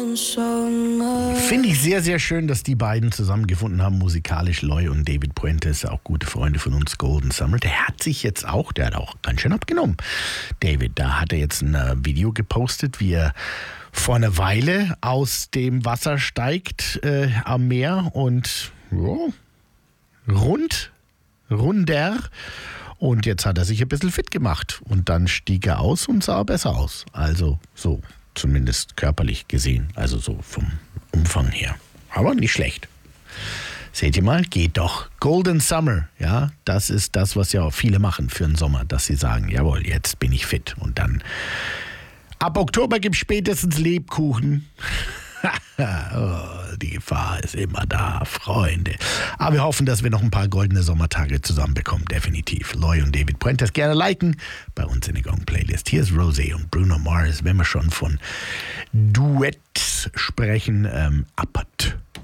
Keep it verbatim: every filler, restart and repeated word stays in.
Finde ich sehr, sehr schön, dass die beiden zusammengefunden haben, musikalisch. Loy und David Puentes, auch gute Freunde von uns, Golden Summer. Der hat sich jetzt auch, der hat auch ganz schön abgenommen. David, da hat er jetzt ein äh, Video gepostet, wie er vor einer Weile aus dem Wasser steigt äh, am Meer und ja, rund, runder. Und jetzt hat er sich ein bisschen fit gemacht. Und dann stieg er aus und sah besser aus. Also so. Zumindest körperlich gesehen, also so vom Umfang her. Aber nicht schlecht. Seht ihr mal, geht doch. Golden Summer, ja, das ist das, was ja auch viele machen für den Sommer, dass sie sagen, jawohl, jetzt bin ich fit. Und dann ab Oktober gibt es spätestens Lebkuchen. Oh, die Gefahr ist immer da, Freunde. Aber wir hoffen, dass wir noch ein paar goldene Sommertage zusammenbekommen, definitiv. Loy und David Puentes gerne liken bei uns in der Gong-Playlist. Hier ist Rosé und Bruno Mars, wenn wir schon von Duets sprechen. Ähm, Appert.